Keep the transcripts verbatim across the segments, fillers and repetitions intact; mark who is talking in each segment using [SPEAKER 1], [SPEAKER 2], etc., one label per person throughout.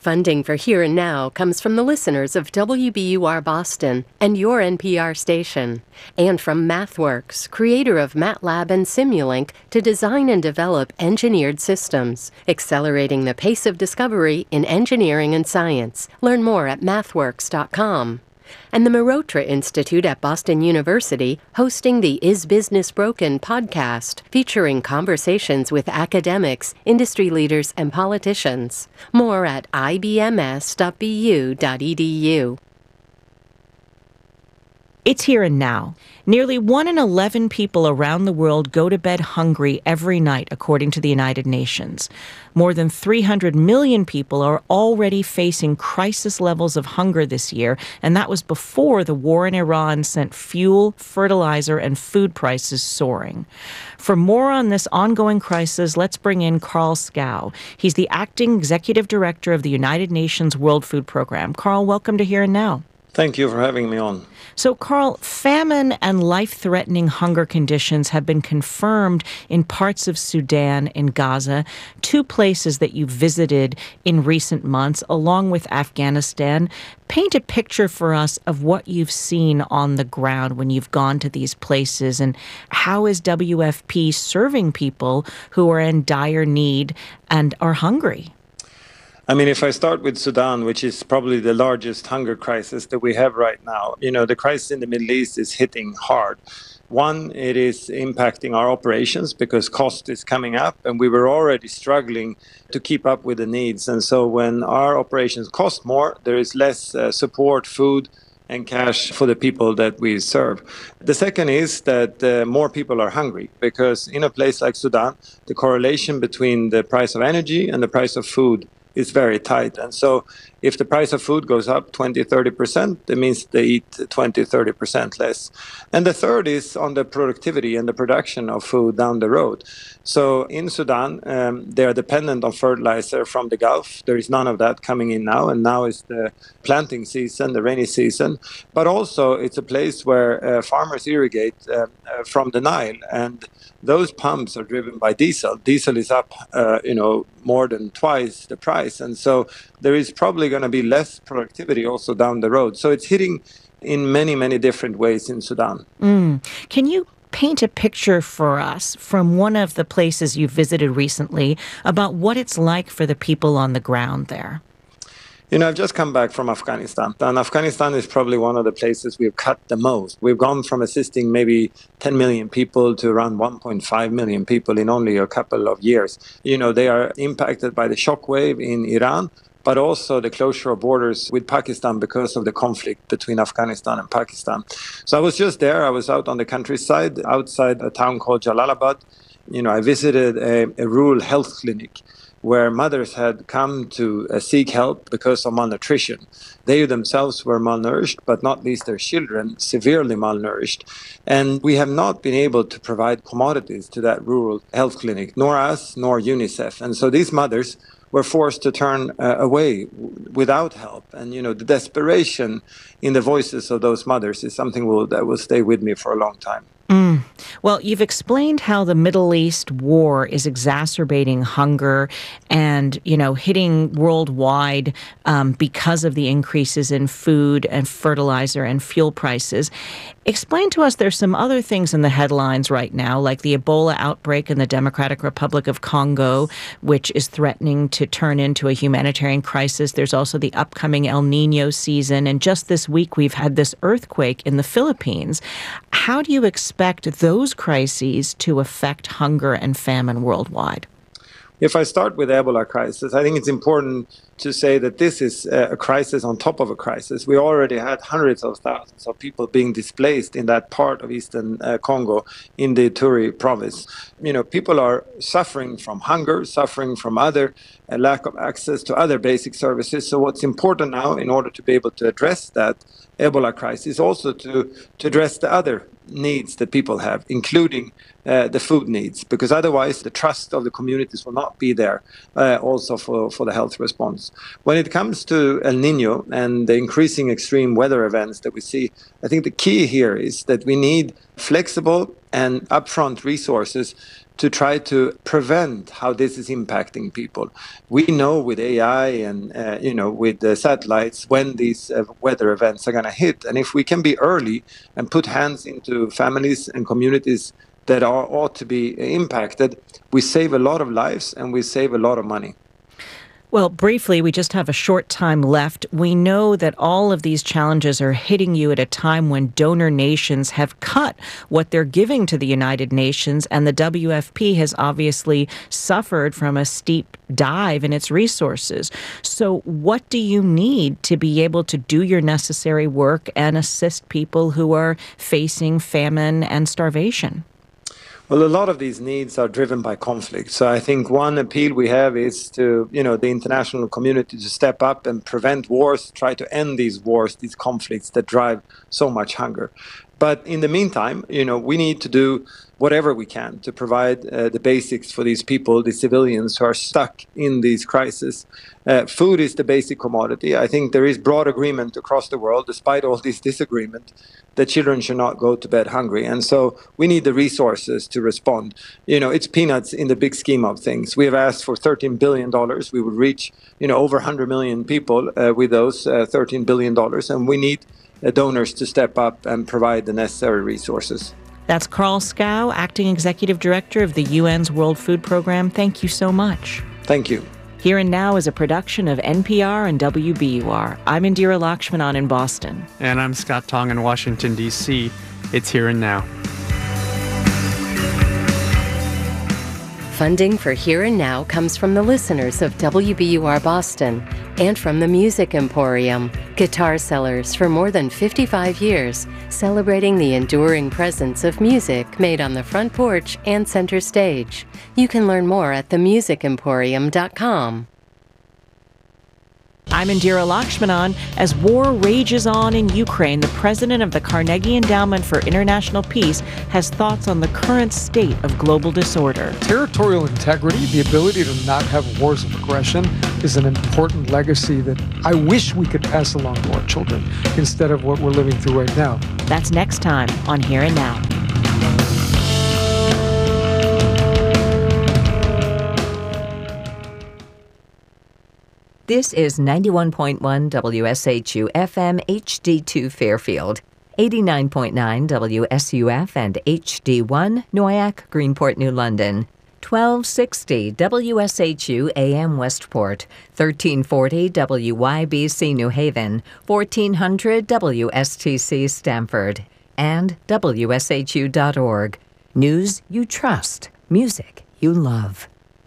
[SPEAKER 1] Funding for Here and Now comes from the listeners of W B U R Boston and your N P R station, and from MathWorks, creator of MATLAB and Simulink, to design and develop engineered systems, accelerating the pace of discovery in engineering and science. Learn more at mathworks dot com. And the Mehrotra Institute at Boston University, hosting the Is Business Broken podcast, featuring conversations with academics, industry leaders, and politicians. More at I B M S dot B U dot E D U.
[SPEAKER 2] It's here and now. Nearly one in eleven people around the world go to bed hungry every night, according to the United Nations. More than three hundred million people are already facing crisis levels of hunger this year, and that was before the war in Iran sent fuel, fertilizer, and food prices soaring. For more on this ongoing crisis, let's bring in Carl Scow. He's the acting executive director of the United Nations World Food Program. Carl, welcome to Here and Now.
[SPEAKER 3] Thank you for having me on.
[SPEAKER 2] So, Carl, famine and life-threatening hunger conditions have been confirmed in parts of Sudan and Gaza, two places that you visited in recent months, along with Afghanistan. Paint a picture for us of what you've seen on the ground when you've gone to these places, and how is W F P serving people who are in dire need and are hungry?
[SPEAKER 3] I mean, if I start with Sudan, which is probably the largest hunger crisis that we have right now, you know, the crisis in the Middle East is hitting hard. One, it is impacting our operations because cost is coming up, and we were already struggling to keep up with the needs. And so when our operations cost more, there is less uh, support, food, and cash for the people that we serve. The second is that uh, more people are hungry, because in a place like Sudan, the correlation between the price of energy and the price of food is very tight. And so if the price of food goes up twenty, thirty percent, that means they eat twenty, thirty percent less. And the third is on the productivity and the production of food down the road. So in Sudan, um, they are dependent on fertilizer from the Gulf. There is none of that coming in now, and now is the planting season, the rainy season. But also it's a place where uh, farmers irrigate uh, uh, from the Nile, and those pumps are driven by diesel. Diesel is up, uh, you know, more than twice the price. And so there is probably going to be less productivity also down the road. So it's hitting in many, many different ways in Sudan.
[SPEAKER 2] Mm. Can you paint a picture for us from one of the places you visited recently about what it's like for the people on the ground there?
[SPEAKER 3] You know, I've just come back from Afghanistan, and Afghanistan is probably one of the places we've cut the most. We've gone from assisting maybe ten million people to around one point five million people in only a couple of years. You know, they are impacted by the shockwave in Iran, but also the closure of borders with Pakistan because of the conflict between Afghanistan and Pakistan. So I was just there. I was out on the countryside, outside a town called Jalalabad. You know, I visited a, a rural health clinic where mothers had come to uh, seek help because of malnutrition. They themselves were malnourished, but not least their children, severely malnourished. And we have not been able to provide commodities to that rural health clinic, nor us, nor UNICEF. And so these mothers were forced to turn uh, away w- without help. And, you know, the desperation in the voices of those mothers is something will, that will stay with me for a long time.
[SPEAKER 2] Mm. Well, you've explained how the Middle East war is exacerbating hunger and, you know, hitting worldwide um, because of the increases in food and fertilizer and fuel prices. Explain to us, there's some other things in the headlines right now, like the Ebola outbreak in the Democratic Republic of Congo, which is threatening to turn into a humanitarian crisis. There's also the upcoming El Nino season. And just this week, we've had this earthquake in the Philippines. How do you expect those crises to affect hunger and famine worldwide?
[SPEAKER 3] If I start with the Ebola crisis, I think it's important to say that this is a crisis on top of a crisis. We already had hundreds of thousands of people being displaced in that part of eastern uh, Congo, in the Ituri province. You know, people are suffering from hunger, suffering from other uh, lack of access to other basic services. So what's important now, in order to be able to address that Ebola crisis, is also to, to address the other needs that people have, including uh, the food needs, because otherwise the trust of the communities will not be there uh, also for, for the health response. When it comes to El Nino and the increasing extreme weather events that we see, I think the key here is that we need flexible and upfront resources to try to prevent how this is impacting people. We know with A I and uh, you know with the satellites when these uh, weather events are going to hit, and if we can be early and put hands into families and communities that are ought to be impacted, we save a lot of lives and we save a lot of money.
[SPEAKER 2] Well, briefly, we just have a short time left. We know that all of these challenges are hitting you at a time when donor nations have cut what they're giving to the United Nations, and the W F P has obviously suffered from a steep dive in its resources. So what do you need to be able to do your necessary work and assist people who are facing famine and starvation?
[SPEAKER 3] Well, a lot of these needs are driven by conflict. So I think one appeal we have is to, you know, the international community to step up and prevent wars, try to end these wars, these conflicts that drive so much hunger. But in the meantime, you know, we need to do whatever we can to provide uh, the basics for these people, the civilians who are stuck in these crises. Uh, food is the basic commodity. I think there is broad agreement across the world, despite all this disagreement, that children should not go to bed hungry. And so we need the resources to respond. You know, it's peanuts in the big scheme of things. We have asked for thirteen billion dollars. We would reach, you know, over one hundred million people uh, with those uh, thirteen billion dollars. And we need uh, donors to step up and provide the necessary resources.
[SPEAKER 2] That's Carl Scow, Acting Executive Director of the U N's World Food Program. Thank you so much.
[SPEAKER 3] Thank you.
[SPEAKER 2] Here and Now is a production of N P R and W B U R. I'm Indira Lakshmanan in Boston.
[SPEAKER 4] And I'm Scott Tong in Washington, D C. It's Here and Now.
[SPEAKER 1] Funding for Here and Now comes from the listeners of W B U R Boston and from the Music Emporium, guitar sellers for more than fifty-five years, celebrating the enduring presence of music made on the front porch and center stage. You can learn more at the music emporium dot com.
[SPEAKER 2] I'm Indira Lakshmanan. As war rages on in Ukraine, the president of the Carnegie Endowment for International Peace has thoughts on the current state of global disorder.
[SPEAKER 5] Territorial integrity, the ability to not have wars of aggression, is an important legacy that I wish we could pass along to our children instead of what we're living through right now.
[SPEAKER 2] That's next time on Here and Now.
[SPEAKER 6] This is ninety-one point one W S H U F M H D two Fairfield, eighty-nine point nine W S U F and H D one Noyac, Greenport, New London, twelve sixty W S H U A M Westport, thirteen forty W Y B C New Haven, fourteen hundred W S T C Stamford, and W S H U dot org. News you trust, music you love.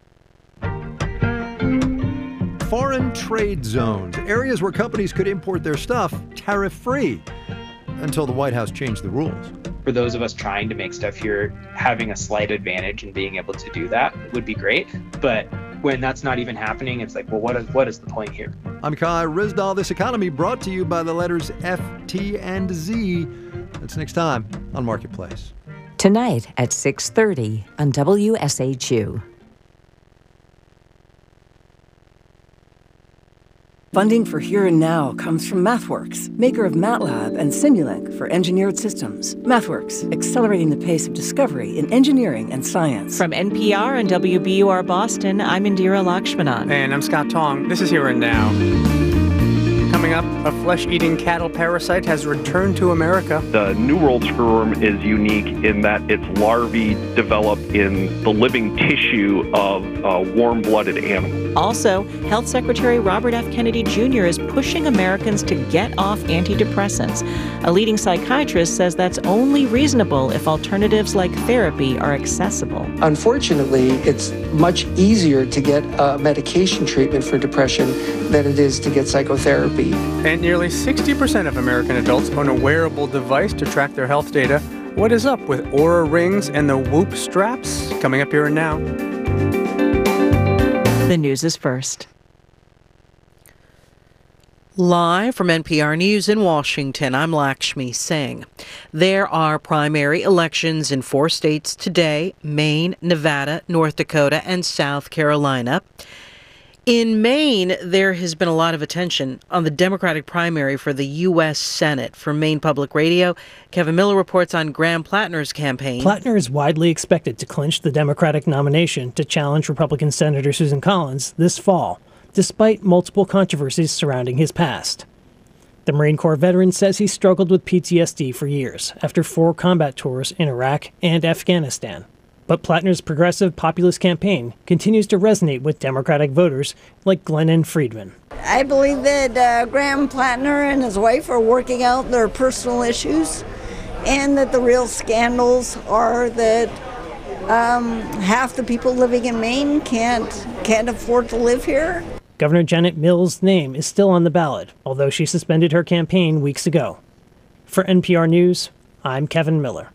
[SPEAKER 7] Foreign trade zones, areas where companies could import their stuff tariff-free, until the White House changed the rules.
[SPEAKER 8] For those of us trying to make stuff here, having a slight advantage in being able to do that would be great. But when that's not even happening, it's like, well, what is, what is the point here?
[SPEAKER 7] I'm Kai Rizdal. This economy brought to you by the letters F, T, and Z. That's next time on Marketplace.
[SPEAKER 6] Tonight at six thirty on W S H U.
[SPEAKER 9] Funding for Here and Now comes from MathWorks, maker of MATLAB and Simulink for engineered systems. MathWorks, accelerating the pace of discovery in engineering and science.
[SPEAKER 2] From N P R and W B U R Boston, I'm Indira Lakshmanan.
[SPEAKER 4] And I'm Scott Tong. This is Here and Now. Coming up, a flesh-eating cattle parasite has returned to America.
[SPEAKER 10] The New World screwworm is unique in that its larvae develop in the living tissue of a warm-blooded animal.
[SPEAKER 2] Also, Health Secretary Robert F. Kennedy Junior is pushing Americans to get off antidepressants. A leading psychiatrist says that's only reasonable if alternatives like therapy are accessible.
[SPEAKER 11] Unfortunately, it's much easier to get a medication treatment for depression than it is to get psychotherapy.
[SPEAKER 4] And nearly sixty percent of American adults own a wearable device to track their health data. What is up with Oura Rings and the Whoop straps? Coming up Here and Now.
[SPEAKER 2] The news is first.
[SPEAKER 12] Live from N P R News in Washington, I'm Lakshmi Singh. There are primary elections in four states today: Maine, Nevada, North Dakota, and South Carolina. In Maine, there has been a lot of attention on the Democratic primary for the U S Senate. From Maine Public Radio, Kevin Miller reports on Graham Plattner's campaign.
[SPEAKER 13] Plattner is widely expected to clinch the Democratic nomination to challenge Republican Senator Susan Collins this fall, despite multiple controversies surrounding his past. The Marine Corps veteran says he struggled with P T S D for years after four combat tours in Iraq and Afghanistan. But Plattner's progressive populist campaign continues to resonate with Democratic voters like Glennon Friedman.
[SPEAKER 14] I believe that uh, Graham Plattner and his wife are working out their personal issues, and that the real scandals are that um, half the people living in Maine can't can't afford to live here.
[SPEAKER 13] Governor Janet Mills' name is still on the ballot, although she suspended her campaign weeks ago. For N P R News, I'm Kevin Miller.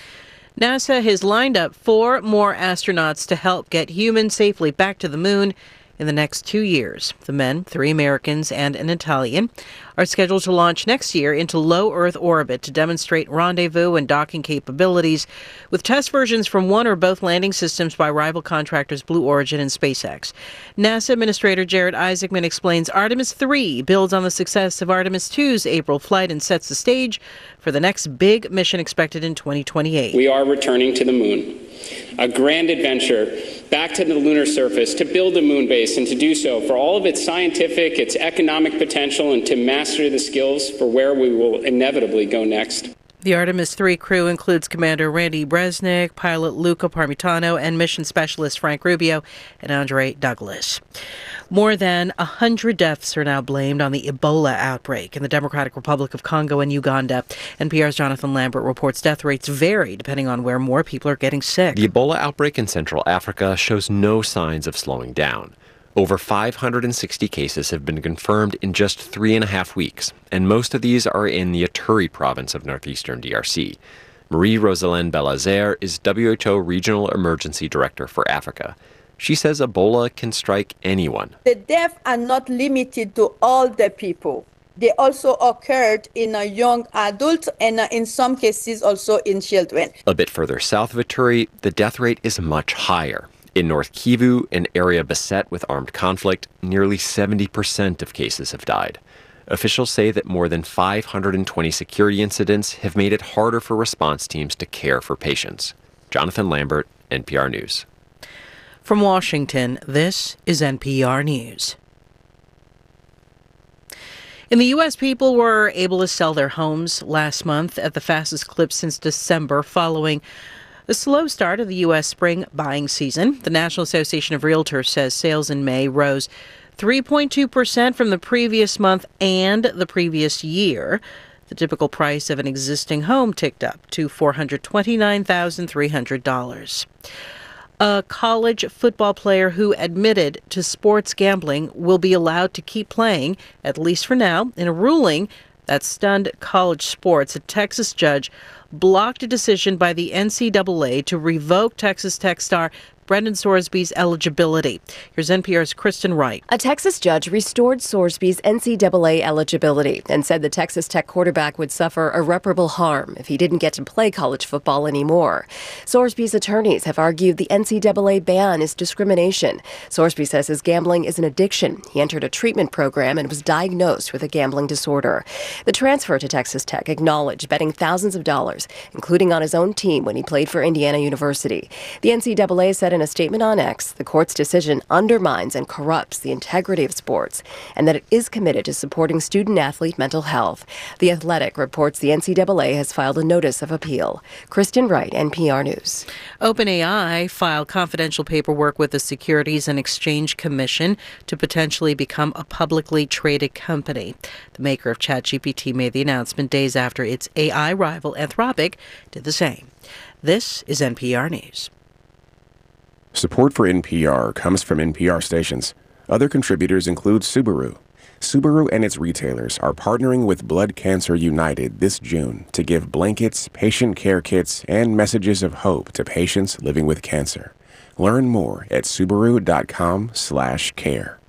[SPEAKER 12] NASA has lined up four more astronauts to help get humans safely back to the moon in the next two years. The men, three Americans and an Italian, are scheduled to launch next year into low Earth orbit to demonstrate rendezvous and docking capabilities, with test versions from one or both landing systems by rival contractors Blue Origin and SpaceX. NASA Administrator Jared Isaacman explains Artemis three builds on the success of Artemis two's April flight and sets the stage for the next big mission expected in twenty twenty-eight.
[SPEAKER 15] We are returning to the moon, a grand adventure back to the lunar surface to build a moon base, and to do so for all of its scientific, its economic potential, and to master the skills for where we will inevitably go next.
[SPEAKER 12] The Artemis three crew includes Commander Randy Bresnik, pilot Luca Parmitano, and mission specialist Frank Rubio and Andre Douglas. More than one hundred deaths are now blamed on the Ebola outbreak in the Democratic Republic of Congo and Uganda. N P R's Jonathan Lambert reports death rates vary depending on where more people are getting sick.
[SPEAKER 16] The Ebola outbreak in Central Africa shows no signs of slowing down. Over five hundred sixty cases have been confirmed in just three and a half weeks, and most of these are in the Ituri province of northeastern D R C. Marie-Rosalind Belazer is W H O Regional Emergency Director for Africa. She says Ebola can strike anyone.
[SPEAKER 17] The deaths are not limited to older people. They also occurred in a young adults and uh, in some cases also in children.
[SPEAKER 16] A bit further south of Ituri, the death rate is much higher. In North Kivu, an area beset with armed conflict, nearly seventy percent of cases have died. Officials say that more than five hundred twenty security incidents have made it harder for response teams to care for patients. Jonathan Lambert, N P R News.
[SPEAKER 12] From Washington, this is N P R News. In the U S, people were able to sell their homes last month at the fastest clip since December, following the slow start of the U S spring buying season. The National Association of Realtors says sales in May rose three point two percent from the previous month and the previous year. The typical price of an existing home ticked up to four hundred twenty-nine thousand three hundred dollars. A college football player who admitted to sports gambling will be allowed to keep playing, at least for now, in a ruling that stunned college sports. A Texas judge blocked a decision by the N C double A to revoke Texas Tech star Brendan Sorsby's eligibility. Here's N P R's Kristen Wright.
[SPEAKER 18] A Texas judge restored Sorsby's N C double A eligibility and said the Texas Tech quarterback would suffer irreparable harm if he didn't get to play college football anymore. Sorsby's attorneys have argued the N C double A ban is discrimination. Sorsby says his gambling is an addiction. He entered a treatment program and was diagnosed with a gambling disorder. The transfer to Texas Tech acknowledged betting thousands of dollars, including on his own team when he played for Indiana University. The N C double A said in a statement on X, the court's decision undermines and corrupts the integrity of sports and that it is committed to supporting student-athlete mental health. The Athletic reports the N C double A has filed a notice of appeal. Kristen Wright, N P R News.
[SPEAKER 12] OpenAI filed confidential paperwork with the Securities and Exchange Commission to potentially become a publicly traded company. The maker of ChatGPT made the announcement days after its A I rival Anthropic did the same. This is N P R News.
[SPEAKER 19] Support for N P R comes from N P R stations. Other contributors include Subaru. Subaru and its retailers are partnering with Blood Cancer United this June to give blankets, patient care kits, and messages of hope to patients living with cancer. Learn more at Subaru dot com slash care.